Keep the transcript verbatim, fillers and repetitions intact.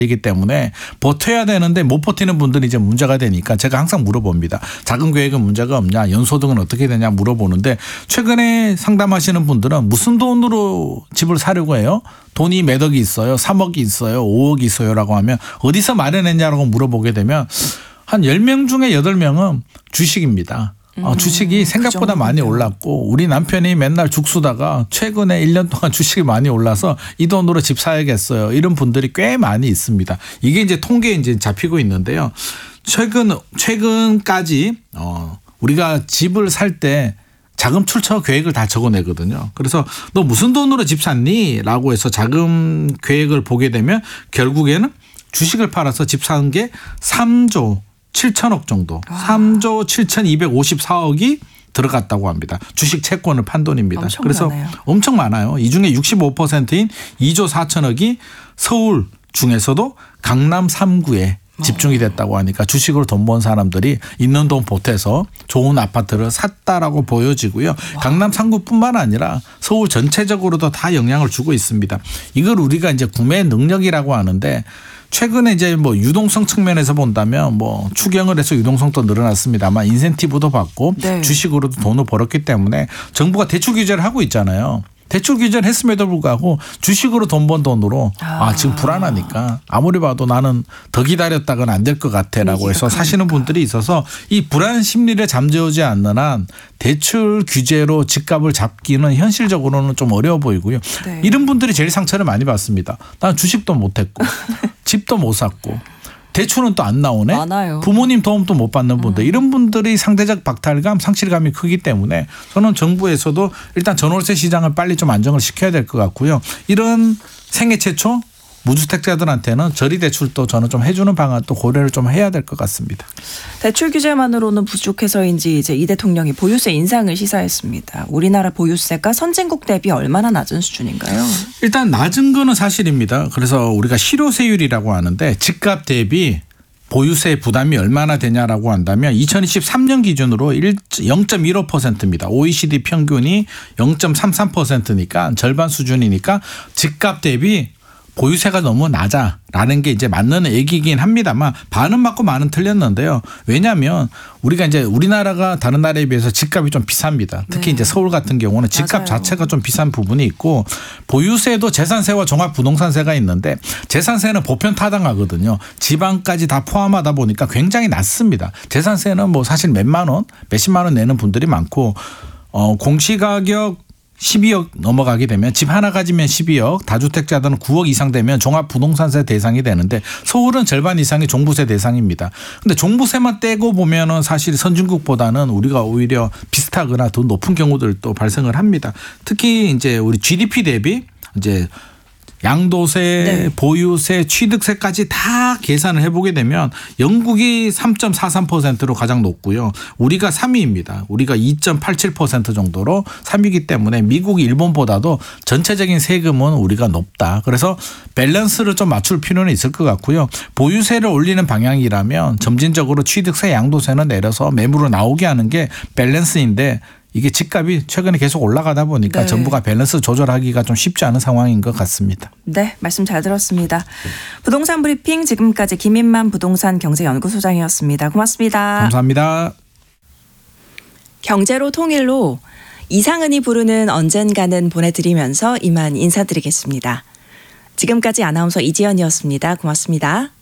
이기 때문에 버텨야 되는데 못 버티는 분들이 이제 문제가 되니까 제가 항상 물어봅니다. 자금 계획은 문제가 없냐, 연소득은 어떻게 되냐 물어보는데 최근에 상담하시는 분들은 무슨 돈으로 집을 사려고 해요? 돈이 몇 억이 있어요? 삼억이 있어요? 오억이 있어요?라고 하면 어디서 마련했냐라고 물어보게 되면 한 열 명 중에 여덟 명은 주식입니다. 어, 주식이 생각보다 그 많이 올랐고 우리 남편이 맨날 죽수다가 최근에 일 년 동안 주식이 많이 올라서 이 돈으로 집 사야겠어요. 이런 분들이 꽤 많이 있습니다. 이게 이제 통계에 이제 잡히고 있는데요. 최근, 최근까지, 어, 우리가 집을 살 때 자금 출처 계획을 다 적어내거든요. 그래서 너 무슨 돈으로 집 샀니? 라고 해서 자금 계획을 보게 되면 결국에는 주식을 팔아서 집 사는 게 삼조 칠천억 정도, 와. 삼조 칠천이백오십사억이 들어갔다고 합니다. 주식 채권을 판 돈입니다. 엄청 그래서 많아요. 엄청 많아요. 이 중에 육십오 퍼센트인 이조 사천억이 서울 중에서도 강남 삼 구에 집중이 됐다고 하니까 주식으로 돈 번 사람들이 있는 돈 보태서 좋은 아파트를 샀다라고 보여지고요. 와. 강남 삼 구뿐만 아니라 서울 전체적으로도 다 영향을 주고 있습니다. 이걸 우리가 이제 구매 능력이라고 하는데 최근에 이제 뭐 유동성 측면에서 본다면 뭐 추경을 해서 유동성도 늘어났습니다만 인센티브도 받고 네. 주식으로도 돈을 벌었기 때문에 정부가 대출 규제를 하고 있잖아요. 대출 규제를 했음에도 불구하고 주식으로 돈 번 돈으로 아, 아 지금 불안하니까 아무리 봐도 나는 더 기다렸다가는 안 될 것 같아라고 해서 그러니까. 사시는 분들이 있어서 이 불안 심리를 잠재우지 않는 한 대출 규제로 집값을 잡기는 현실적으로는 좀 어려워 보이고요. 네. 이런 분들이 제일 상처를 많이 받습니다. 난 주식도 못했고 집도 못 샀고 대출은 또 안 나오네. 많아요. 부모님 도움도 못 받는 분들. 음. 이런 분들이 상대적 박탈감, 상실감이 크기 때문에 저는 정부에서도 일단 전월세 시장을 빨리 좀 안정을 시켜야 될 것 같고요. 이런 생애 최초 무주택자들한테는 저리대출도 저는 좀 해주는 방안도 고려를 좀 해야 될 것 같습니다. 대출 규제만으로는 부족해서인지 이제 이 대통령이 보유세 인상을 시사했습니다. 우리나라 보유세가 선진국 대비 얼마나 낮은 수준인가요? 일단 낮은 거는 사실입니다. 그래서 우리가 실효세율이라고 하는데 집값 대비 보유세 부담이 얼마나 되냐라고 한다면 이천이십삼 년 기준으로 영 점 일오 퍼센트입니다. 오이시디 평균이 영 점 삼삼 퍼센트니까 절반 수준이니까 집값 대비 보유세가 너무 낮아라는 게 이제 맞는 얘기이긴 합니다만 반은 맞고 반은 틀렸는데요. 왜냐하면 우리가 이제 우리나라가 다른 나라에 비해서 집값이 좀 비쌉니다. 특히 네. 이제 서울 같은 경우는 집값 맞아요. 자체가 좀 비싼 부분이 있고 보유세도 재산세와 종합부동산세가 있는데 재산세는 보편 타당하거든요. 지방까지 다 포함하다 보니까 굉장히 낮습니다. 재산세는 뭐 사실 몇만 원, 몇십만 원 내는 분들이 많고 어, 공시가격 십이억 넘어가게 되면 집 하나 가지면 십이억, 다주택자들은 구억 이상 되면 종합부동산세 대상이 되는데 서울은 절반 이상이 종부세 대상입니다. 그런데 종부세만 떼고 보면은 사실 선진국보다는 우리가 오히려 비슷하거나 더 높은 경우들도 발생을 합니다. 특히 이제 우리 지디피 대비 이제 양도세, 네. 보유세, 취득세까지 다 계산을 해보게 되면 영국이 삼 점 사삼 퍼센트로 가장 높고요. 우리가 삼 위입니다. 우리가 이 점 팔칠 퍼센트 정도로 삼 위이기 때문에 미국, 일본보다도 전체적인 세금은 우리가 높다. 그래서 밸런스를 좀 맞출 필요는 있을 것 같고요. 보유세를 올리는 방향이라면 점진적으로 취득세, 양도세는 내려서 매물을 나오게 하는 게 밸런스인데 이게 집값이 최근에 계속 올라가다 보니까 네. 정부가 밸런스 조절하기가 좀 쉽지 않은 상황인 것 같습니다. 네, 말씀 잘 들었습니다. 부동산 브리핑 지금까지 김인만 부동산 경제연구소장이었습니다. 고맙습니다. 감사합니다. 경제로 통일로 이상은이 부르는 언젠가는 보내드리면서 이만 인사드리겠습니다. 지금까지 아나운서 이지연이었습니다. 고맙습니다.